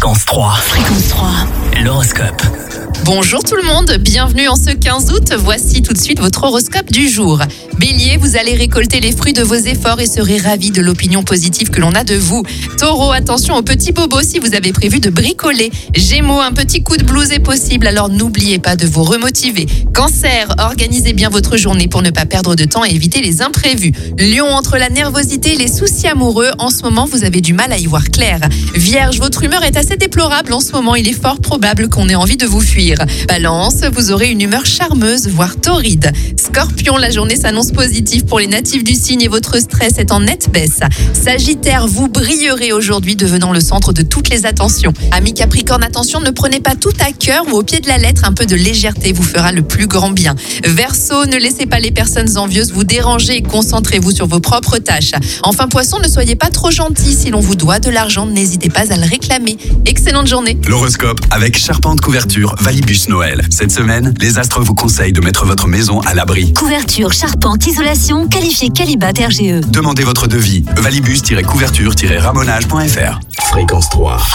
Fréquence 3. Fréquence 3. L'horoscope. Bonjour tout le monde, bienvenue en ce 15 août. Voici tout de suite votre horoscope du jour. Bélier, vous allez récolter les fruits de vos efforts et serez ravis de l'opinion positive que l'on a de vous. Taureau, attention aux petits bobos si vous avez prévu de bricoler. Gémeaux, un petit coup de blues est possible, alors n'oubliez pas de vous remotiver. Cancer, organisez bien votre journée pour ne pas perdre de temps et éviter les imprévus. Lion, entre la nervosité et les soucis amoureux, en ce moment vous avez du mal à y voir clair. Vierge, votre humeur est assez déplorable en ce moment, il est fort probable qu'on ait envie de vous fuir. Balance, vous aurez une humeur charmeuse, voire torride. Scorpion, la journée s'annonce positive pour les natifs du signe et votre stress est en nette baisse. Sagittaire, vous brillerez aujourd'hui, devenant le centre de toutes les attentions. Amis Capricorne, attention, ne prenez pas tout à cœur ou au pied de la lettre, un peu de légèreté vous fera le plus grand bien. Verseau, ne laissez pas les personnes envieuses vous déranger et concentrez-vous sur vos propres tâches. Enfin Poisson, ne soyez pas trop gentil, si l'on vous doit de l'argent, n'hésitez pas à le réclamer. Excellente journée. L'horoscope avec Charpente Couverture Valibus Noël. Cette semaine, les astres vous conseillent de mettre votre maison à l'abri. Couverture, charpente, isolation, qualifié Qualibat RGE. Demandez votre devis. Valibus-couverture-ramonage.fr. Fréquence 3.